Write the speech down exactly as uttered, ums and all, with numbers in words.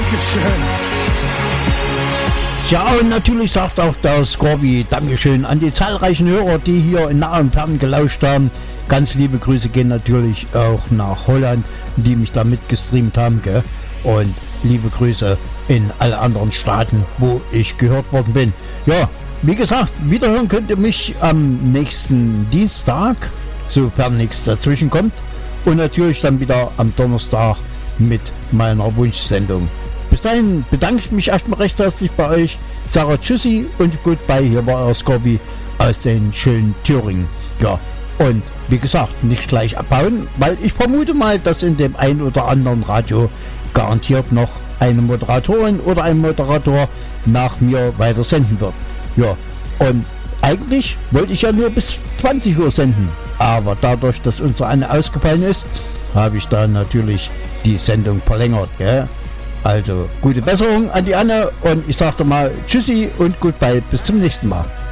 Dankeschön. Ja, und natürlich sagt auch der Scorby Dankeschön an die zahlreichen Hörer, die hier in nah und fern gelauscht haben. Ganz liebe Grüße gehen natürlich auch nach Holland, die mich da mitgestreamt haben, gell? Und liebe Grüße in alle anderen Staaten, wo ich gehört worden bin. Ja, wie gesagt, wiederhören könnt ihr mich am nächsten Dienstag, sofern nichts dazwischen kommt. Und natürlich dann wieder am Donnerstag mit meiner Wunschsendung. Bis dahin bedanke ich mich erstmal recht herzlich bei euch. Sage Tschüssi und Goodbye. Hier war euer Scorby aus den schönen Thüringen. Ja, und wie gesagt, nicht gleich abhauen, weil ich vermute mal, dass in dem ein oder anderen Radio garantiert noch eine Moderatorin oder ein Moderator nach mir weiter senden wird. Ja, und eigentlich wollte ich ja nur bis zwanzig Uhr senden. Aber dadurch, dass unsere Anne ausgefallen ist, habe ich da natürlich die Sendung verlängert. Gell? Also gute Besserung an die Anne und ich sage mal Tschüssi und Goodbye, bis zum nächsten Mal.